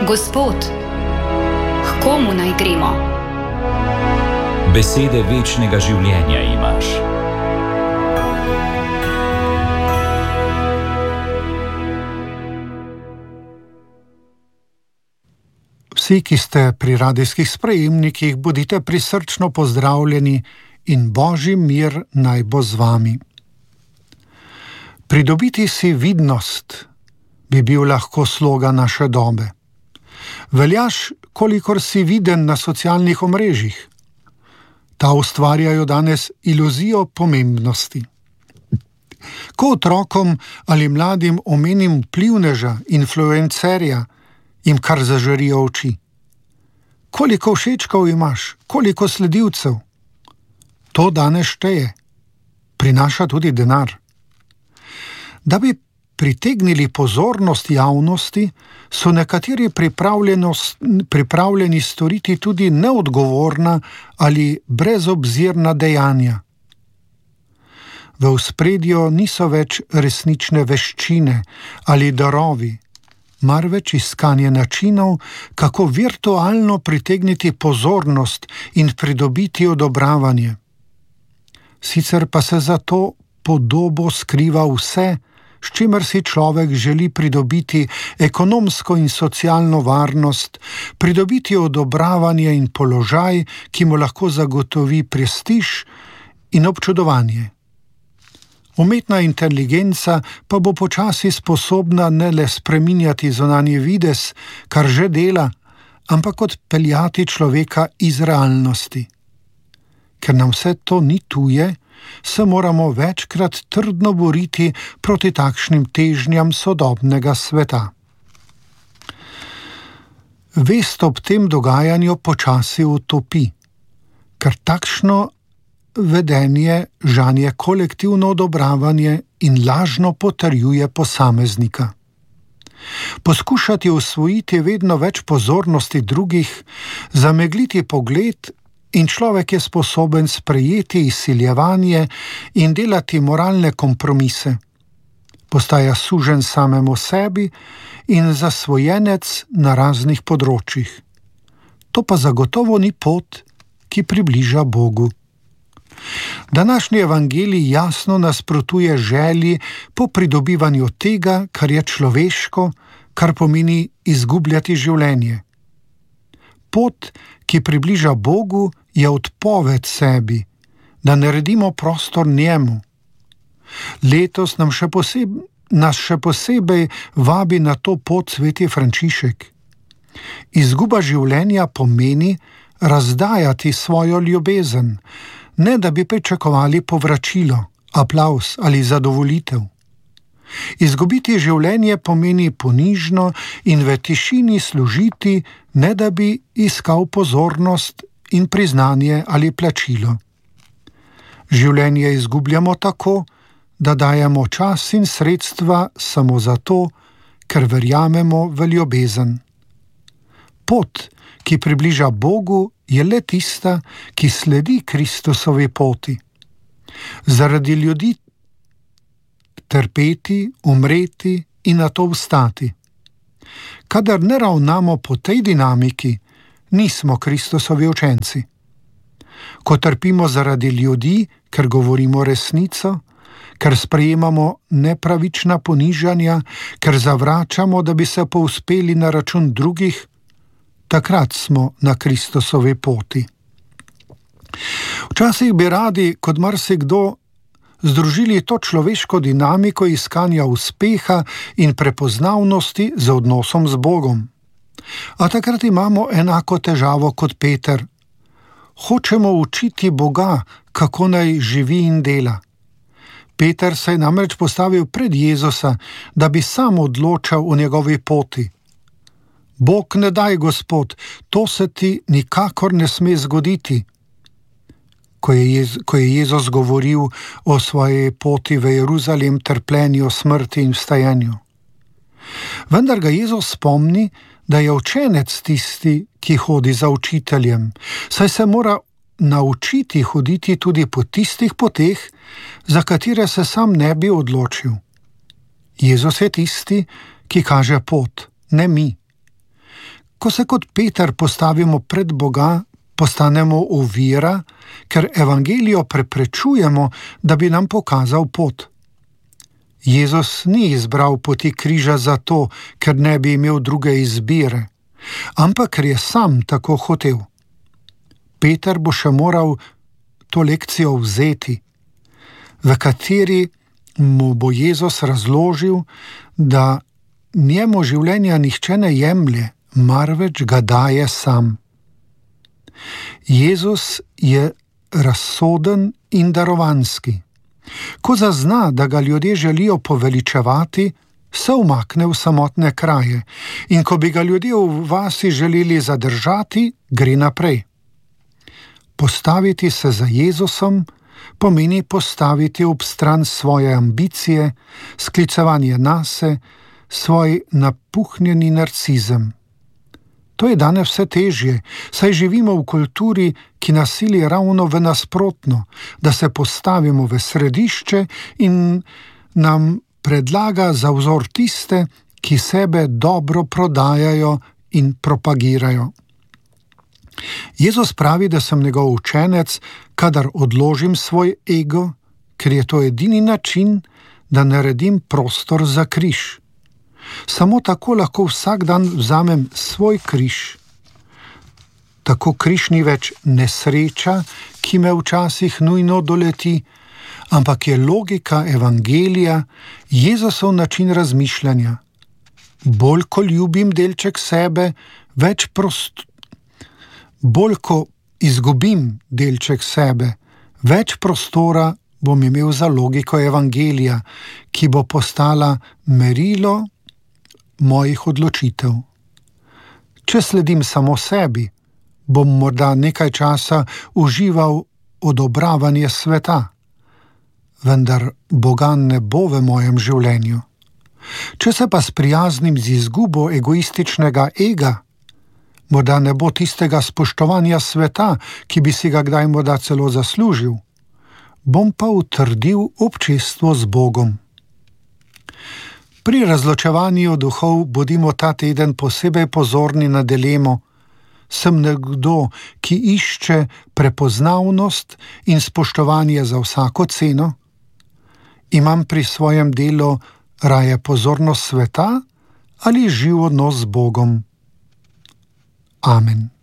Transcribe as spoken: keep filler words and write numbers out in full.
Gospod, k komu naj gremo? Besede večnega življenja imaš. Vsi, ki ste pri radijskih sprejemnikih, bodite prisrčno pozdravljeni in Božji mir naj bo z vami. Pridobiti si vidnost bi bil lahko slogan naše dobe. Veljaš, kolikor si viden na socialnih omrežjih. Ta ustvarjajo danes iluzijo pomembnosti. Ko otrokom ali mladim omenim vplivneža, influencerja, jim kar zažarijo oči. Koliko všečkov imaš, koliko sledilcev? To danes šteje. Prinaša tudi denar. Da bi pritegnili pozornost javnosti, so nekateri pripravljeni storiti tudi neodgovorna ali brezobzirna dejanja. V ospredju niso več resnične veščine ali darovi, marveč iskanje načinov, kako virtualno pritegniti pozornost in pridobiti odobravanje. Sicer pa se za to podobo skriva vse, s čimer si človek želi pridobiti ekonomsko in socialno varnost, pridobiti odobravanje in položaj, ki mu lahko zagotovi prestiž in občudovanje. Umetna inteligenca pa bo počasi sposobna ne le spreminjati zunanji videz, kar že dela, ampak odpeljati človeka iz realnosti. Ker nam vse to ni tuje, se moramo večkrat trdno boriti proti takšnim težnjam sodobnega sveta. Vest ob tem dogajanju počasi utopi, ker takšno vedenje žanje kolektivno odobravanje in lažno potrjuje posameznika. Poskušati osvojiti vedno več pozornosti drugih, zamegliti pogled, in človek je sposoben sprejeti izsiljevanje in delati moralne kompromise. Postaja suženj samemu sebi in zasvojenec na raznih področjih. To pa zagotovo ni pot, ki približa Bogu. Današnji evangelij jasno nasprotuje želji po pridobivanju tega, kar je človeško, kar pomeni izgubljati življenje. Pot, ki približa Bogu, je odpoved sebi, da naredimo prostor njemu. Letos nam še posebej, nas še posebej vabi na to pot sveti Frančišek. Izguba življenja pomeni razdajati svojo ljubezen, ne da bi pričakovali povračilo, aplavz ali zadovolitev. Izgubiti življenje pomeni ponižno in v tišini služiti, ne da bi iskal pozornost in priznanje ali plačilo. Življenje izgubljamo tako, da dajemo čas in sredstva samo zato, ker verjamemo v ljubezen. Pot, ki približa Bogu, je le tista, ki sledi Kristusovi poti. Zaradi ljudi trpeti, umreti in nato vstati. Kadar ne ravnamo po tej dinamiki, nismo Kristusovi učenci. Ko trpimo zaradi ljudi, ker govorimo resnico, ker sprejemamo nepravična ponižanja, ker zavračamo, da bi se povzpeli na račun drugih, takrat smo na Kristusovi poti. Včasih bi radi, kot marsikdo, združili to človeško dinamiko iskanja uspeha in prepoznavnosti z odnosom z Bogom. A takrat imamo enako težavo kot Peter. Hočemo učiti Boga, kako naj živi in dela. Peter se je namreč postavil pred Jezusa, da bi sam odločal o njegovi poti. Bog ne daj, Gospod, to se ti nikakor ne sme zgoditi. Ko je, Jez, ko je Jezus govoril o svoji poti v Jeruzalem, trpljenju, smrti in vstajanju. Vendar ga Jezus spomni, da je učenec tisti, ki hodi za učiteljem, saj se mora naučiti hoditi tudi po tistih poteh, za katere se sam ne bi odločil. Jezus je tisti, ki kaže pot, ne mi. Ko se kot Peter postavimo pred Boga, postanemo ovira, ker evangelijo preprečujemo, da bi nam pokazal pot. Jezus ni izbral poti križa zato, ker ne bi imel druge izbire, ampak ker je sam tako hotel. Peter bo še moral to lekcijo vzeti, v kateri mu bo Jezus razložil, da njemu življenja nihče ne jemlje, marveč ga daje sam. Jezus je razsoden in darovanski. Ko zazna, da ga ljudje želijo poveličevati, se umakne v samotne kraje in ko bi ga ljudje v vasi želeli zadržati, gre naprej. Postaviti se za Jezusom pomeni postaviti ob stran svoje ambicije, sklicevanje nase, svoj napuhnjeni narcizem. To je danes vse težje, saj živimo v kulturi, ki nas sili ravno v nasprotno, da se postavimo v središče in nam predlaga za vzor tiste, ki sebe dobro prodajajo in propagirajo. Jezus pravi, da sem njegov učenec, kadar odložim svoj ego, ker je to edini način, da naredim prostor za križ. Samo tako lahko vsak dan vzamem svoj križ. Tako križ ni več nesreča, ki me včasih nujno doleti, ampak je logika evangelija, Jezusov način razmišljanja. Bolj ko ljubim delček sebe, več prost... Bolj ko izgubim delček sebe, več prostora bom imel za logiko evangelija, ki bo postala merilo mojih odločitev. Če sledim samo sebi, bom morda nekaj časa užival odobravanje sveta, vendar Boga ne bo v mojem življenju. Če se pa sprijaznim z izgubo egoističnega ega, morda ne bo tistega spoštovanja sveta, ki bi si ga kdaj morda celo zaslužil, bom pa utrdil občestvo z Bogom. Pri razločevanju duhov bodimo ta teden posebej pozorni na dilemo: sem nekdo, ki išče prepoznavnost in spoštovanje za vsako ceno? Imam pri svojem delu raje pozornost sveta ali živ odnos z Bogom? Amen.